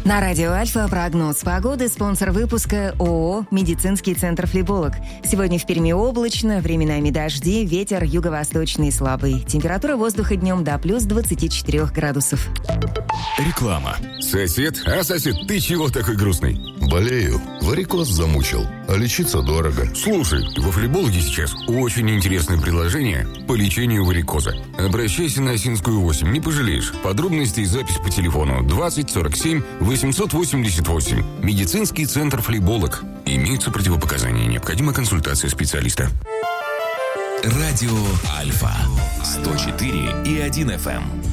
На радио Альфа прогноз погоды, спонсор выпуска ООО «Медицинский центр Флеболог». Сегодня в Перми облачно, временами дожди, ветер юго-восточный слабый. Температура воздуха днем до плюс 24 градусов. Реклама. Сосед, ты чего такой грустный? Болею. Варикоз замучил. А лечиться дорого. Слушай, во Флебологе сейчас очень интересное предложение по лечению варикоза. Обращайся на Осинскую 8, не пожалеешь. Подробности и запись по телефону 20 47 888. Медицинский центр Флеболог. Имеются противопоказания. Необходима консультация специалиста. Радио Альфа 104,1 FM.